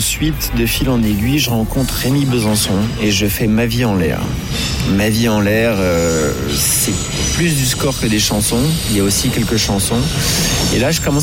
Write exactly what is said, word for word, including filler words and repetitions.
ensuite, de fil en aiguille, je rencontre Rémi Besançon et je fais Ma vie en l'air. Ma vie en l'air, euh, c'est plus du score que des chansons. Il y a aussi quelques chansons. Et là, je commence